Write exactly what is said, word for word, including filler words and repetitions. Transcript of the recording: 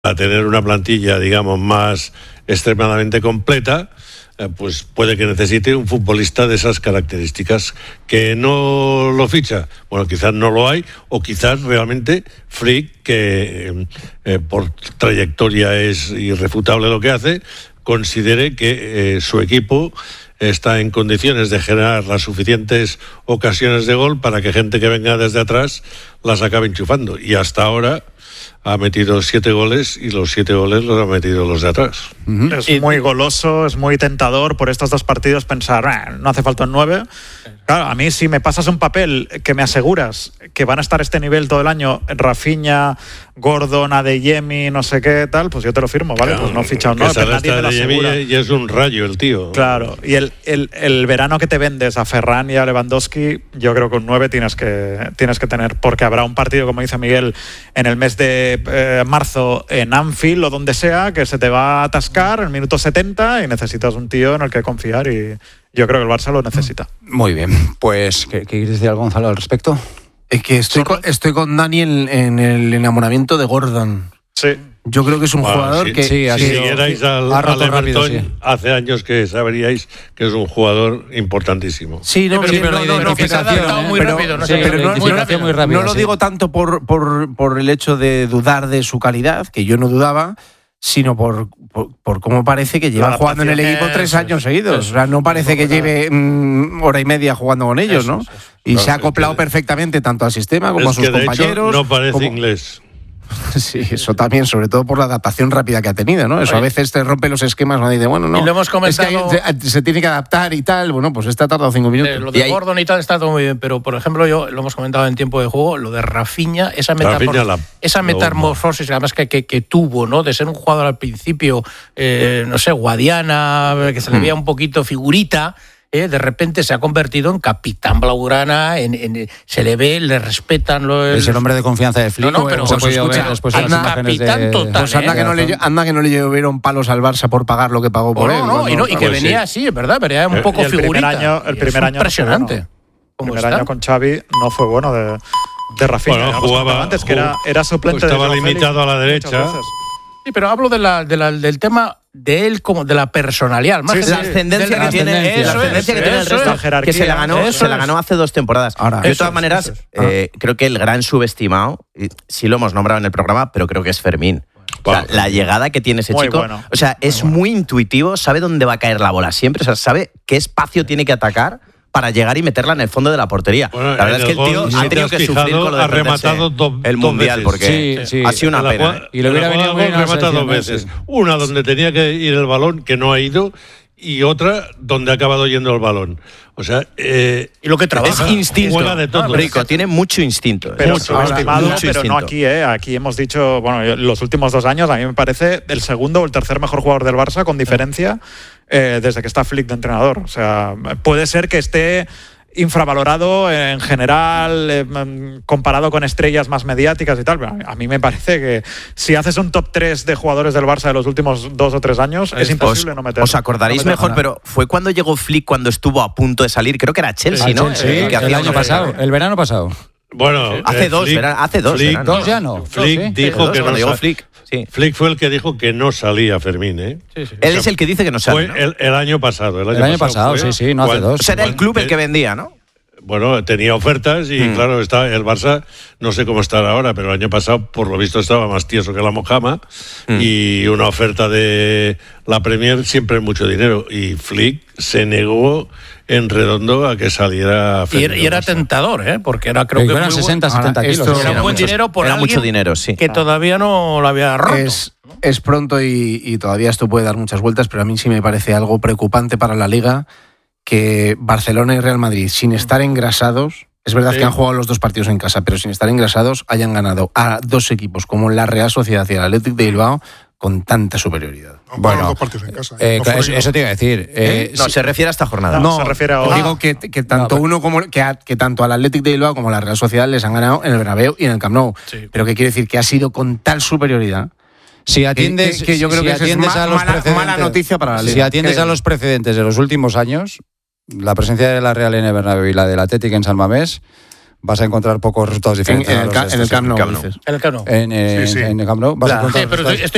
a tener una plantilla, digamos, más extremadamente completa, eh, pues puede que necesite un futbolista de esas características. Que no lo ficha, bueno, quizás no lo hay, o quizás realmente Flick, que eh, por trayectoria es irrefutable lo que hace, considere que eh, su equipo está en condiciones de generar las suficientes ocasiones de gol para que gente que venga desde atrás las acabe enchufando. Y hasta ahora ha metido siete goles y los siete goles los han metido los de atrás. Uh-huh. Es muy goloso, es muy tentador por estos dos partidos pensar, eh, no hace falta un nueve. Claro, a mí si me pasas un papel que me aseguras que van a estar a este nivel todo el año, Rafinha, Gordon, Adeyemi, no sé qué tal, pues yo te lo firmo, ¿vale? Claro, pues no he fichado un nueve, pero nadie me lo asegura. Y es un rayo el tío. Claro, y el, el, el verano que te vendes a Ferran y a Lewandowski, yo creo que un nueve tienes que, tienes que tener, porque habrá un partido, como dice Miguel, en el mes de eh, marzo en Anfield o donde sea, que se te va a atascar en el minuto setenta y necesitas un tío en el que confiar, y yo creo que el Barça lo necesita. Muy bien, pues ¿qué, qué quieres decir, Gonzalo, al respecto? Es que estoy con, estoy con Dani en, en el enamoramiento de Gordon. Sí. Yo creo que es un bueno, jugador sí, que... Sí, si siguierais al, al Everton rápido, sí. Hace años que sabríais que es un jugador importantísimo. Sí, no, sí, pero, no, no, no, no, muy rápido. No, sí, pero no, muy rápido, muy rápido, no lo sí. digo tanto por, por, por el hecho de dudar de su calidad, que yo no dudaba, sino por, por, por cómo parece que lleva jugando en el equipo tres años seguidos. O sea, no parece que lleve mm, hora y media jugando con ellos, ¿no? Y se ha acoplado perfectamente tanto al sistema como a sus compañeros. Hecho, no parece como... inglés. Sí, eso también, sobre todo por la adaptación rápida que ha tenido, ¿no? Eso a veces te rompe los esquemas, ¿no? Dice, bueno, no, y lo hemos comentado, es que hay, se, se tiene que adaptar y tal. Bueno, pues este ha tardado cinco minutos. Eh, lo de y Gordon y tal está todo muy bien, pero por ejemplo, yo lo hemos comentado en tiempo de juego, lo de Rafinha, esa, metamor- la, esa metamorfosis además que, que, que tuvo, ¿no? De ser un jugador al principio, eh, no sé, Guadiana, que se le veía un poquito figurita. Eh, de repente se ha convertido en capitán blaugrana, en, en, se le ve, le respetan. Los, es el hombre de confianza de Flick. No, no, pero pues escucha, después anda, capitán de, total. Pues anda, eh, que no le, anda que no le llovieron palos al Barça por pagar lo que pagó por no, él. No, no, y, no, y que pues venía sí. así, es verdad, venía un poco el figurita. Primer año, el primer año impresionante. No el primer está? año con Xavi no fue bueno de, de Rafinha. Bueno, jugaba antes, que era, era suplente. Estaba de limitado a la derecha. Sí, pero hablo de la, de la, del tema de él como de la personalidad, más sí, la ascendencia que tiene, eso, la ascendencia que tiene el resto, que se la ganó, se la ganó hace dos temporadas. Ahora, de todas maneras, es, eh, creo que el gran subestimado, y sí lo hemos nombrado en el programa, pero creo que es Fermín. O sea, la llegada que tiene ese muy chico, bueno, o sea, es muy, bueno. muy intuitivo, sabe dónde va a caer la bola siempre, o sea, sabe qué espacio tiene que atacar para llegar y meterla en el fondo de la portería. Bueno, la verdad es que el tío ha tenido que fijado, sufrir con lo de ha rematado do, el mundial dos porque sí, sí. ha sido una pena. La, y le hubiera venido muy bien rematado dos veces. Sí. Una donde tenía que ir el balón, que no ha ido, y otra donde ha acabado yendo el balón. O sea, eh, y lo que trabaja es instinto. Juega de todo. Ah, Rico, tiene mucho instinto. Pero mucho, subestimado, mucho pero instinto. no aquí, ¿eh? Aquí hemos dicho, bueno, los últimos dos años a mí me parece el segundo o el tercer mejor jugador del Barça con diferencia eh, desde que está Flick de entrenador. O sea, puede ser que esté infravalorado en general, eh, comparado con estrellas más mediáticas y tal. Pero a mí me parece que si haces un top tres de jugadores del Barça de los últimos dos o tres años, es, es imposible os, no meterlo. Os acordaréis no mejor, nada. Pero fue cuando llegó Flick, cuando estuvo a punto de salir, creo que era Chelsea, sí, ¿no? Chelsea, eh, sí, que el hacía año pasado, el verano pasado. Bueno, hace eh, dos, Flick, verán, hace dos, Flick, verán, dos ya no. Flick sí, dijo dos, que no llegó sal... Flick. Sí. Flick fue el que dijo que no salía Fermín, ¿eh? Sí, sí. Él o sea, es el que dice que no sale. Fue ¿no? el, el año pasado. El año, el año pasado, pasado sí, sí, no hace cuando, dos. O sea, era el club el que vendía, ¿no? Bueno, tenía ofertas y mm. claro, está el Barça, no sé cómo estará ahora, pero el año pasado por lo visto estaba más tieso que la mojama mm. y una oferta de la Premier siempre es mucho dinero y Flick se negó en redondo a que saliera Fermín. Y, y era tentador, ¿eh? Porque era creo que eran sesenta, setenta kilos. Era, era buen mucho, dinero por era alguien mucho dinero, sí. que todavía no lo había roto. Es, es pronto y, y todavía esto puede dar muchas vueltas, pero a mí sí me parece algo preocupante para la Liga que Barcelona y Real Madrid, sin estar engrasados, es verdad sí. que han jugado los dos partidos en casa, pero sin estar engrasados, hayan ganado a dos equipos como la Real Sociedad y el Athletic de Bilbao con tanta superioridad. No, bueno, dos partidos en casa, ¿eh? eh, no eso, eso te iba a decir. Eh, ¿Eh? No, sí. se refiere a esta jornada. No, no se refiere a... digo que, que tanto no, uno como que, a, que tanto al Athletic de Bilbao como a la Real Sociedad les han ganado en el Bernabéu y en el Camp Nou. Sí. Pero que quiere decir que ha sido con tal superioridad. Si atiendes, que, que yo creo si que atiendes es a los mala, mala noticia para la Liga. Si atiendes a los precedentes de los últimos años, la presencia de la Real en el Bernabéu y la del Athletic en San Mamés, vas a encontrar pocos resultados diferentes. En, en, el, en el Camp Nou, Camp Nou. En el Camp Nou. En, eh, sí, sí. en el Camp Nou vas claro. a encontrar sí, pero estoy, estoy